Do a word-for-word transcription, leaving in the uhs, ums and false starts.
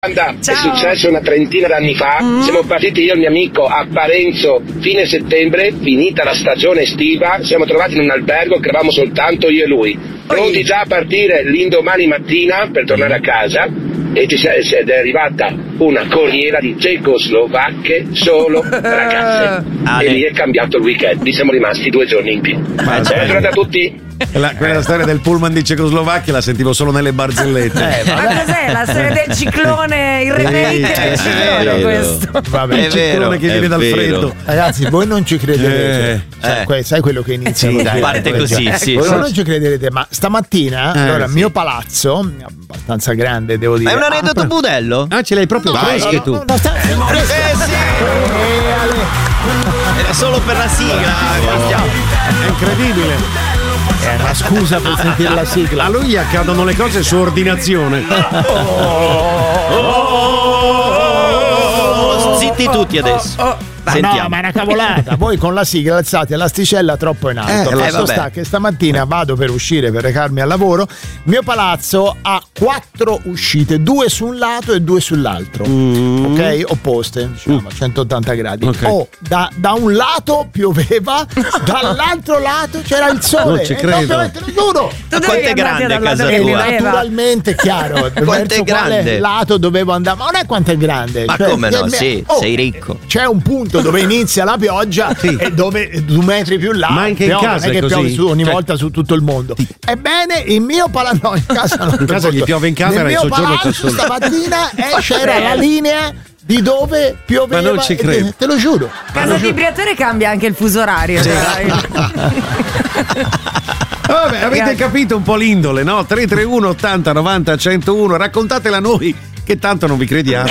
È successo una trentina d'anni fa, mm. siamo partiti io e il mio amico a Parenzo fine settembre, finita la stagione estiva, siamo trovati in un albergo che eravamo soltanto io e lui, pronti già a partire l'indomani mattina per tornare a casa e ci si- ed è arrivata una corriera di cecoslovacche solo ragazze ah, e lì è cambiato il weekend, lì siamo rimasti due giorni in più. Buona giornata a tutti. La, quella storia del pullman di Cecoslovacchia la sentivo solo nelle barzellette. Eh, ma cos'è la storia del ciclone irreverente del ciclone questo? Vabbè, il ciclone che viene dal vero. freddo. Ragazzi, voi non ci crederete. Eh, sai, eh. que- sai quello che inizia Sì, così? parte così, Ecco, sì. voi Sì. non ci crederete, ma stamattina, Eh, allora, il sì. mio palazzo, abbastanza grande, devo dire. È un aneddoto apre- budello? Ah, ce l'hai proprio Vai, fresche no, tu. no, no, sta- Eh sì! Eh, Ale. Era solo per la sigla. È incredibile. È una scusa per sentire la sigla. A lui accadono le cose su ordinazione. Zitti tutti adesso. Ma Sentiamo. no, ma è una cavolata. Voi con la sigla alzate l'asticella troppo in alto. Eh, Fatto eh, vabbè. sta che stamattina vado per uscire, per recarmi al lavoro. Il mio palazzo ha quattro uscite, due su un lato e due sull'altro. Ok? Opposte, diciamo, a centottanta gradi. Ok. Oh, da, da un lato pioveva, dall'altro lato c'era il sole. Non ci E credo. proprio, te lo giuro. Tu quanto devi è andarti grande dal casa lato che tua? pioveva. Naturalmente chiaro Quanto è verso quale grande? lato dovevo andare, ma non è quanto è grande. Ma cioè, come no? che- Sì, oh, sei ricco. c'è un punto dove inizia la pioggia e dove due metri più là Ma anche in piove, casa non è è che così? piove su, ogni Cioè- volta su tutto il mondo. Ebbene, il mio palazzo no, in casa non In casa gli piove in camera nel e mio il soggiorno c'è palazzo solo. stamattina eh, c'era la linea di dove pioveva. Ma non ci e- credo. Te lo giuro. Casa di Briatore cambia anche il fuso orario. dai. Vabbè, avete capito un po' l'indole, no? tre tre uno ottanta novanta centouno, raccontatela a noi che tanto non vi crediamo.